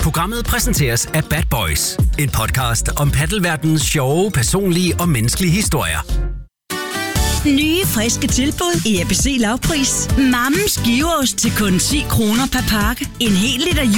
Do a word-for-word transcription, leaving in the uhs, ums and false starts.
Programmet præsenteres af Bad Boys. En podcast om paddelverdenens sjove, personlige og menneskelige historier. Nye, friske tilbud i A B C Lavpris. Mammens giveost til kun ti kroner per pakke. En hel liter